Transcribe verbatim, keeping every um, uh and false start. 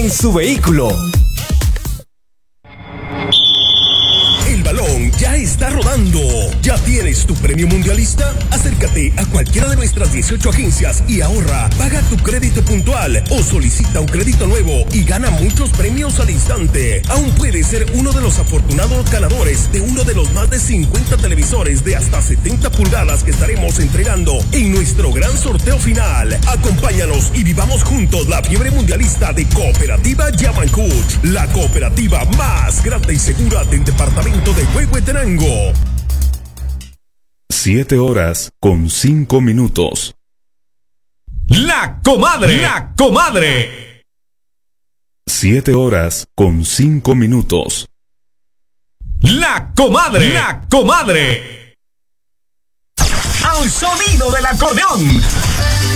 en su vehículo. El balón ya está rodando. ¿Ya tienes tu premio mundialista? Acércate a cualquiera de nuestras dieciocho agencias y ahorra. Paga tu crédito puntual o solicita un crédito nuevo y gana muchos premios al instante. Aún puedes ser uno de los afortunados ganadores de uno de los más de cincuenta televisores de hasta setenta pulgadas que estaremos entregando en nuestro gran sorteo final. Acompáñanos y vivamos juntos la fiebre mundialista de Cooperativa Yamancuch, la cooperativa más grande y segura del departamento de Huehuetenango. Siete horas con cinco minutos. La comadre, la comadre. Siete horas con cinco minutos. La comadre, la comadre. Al sonido del acordeón.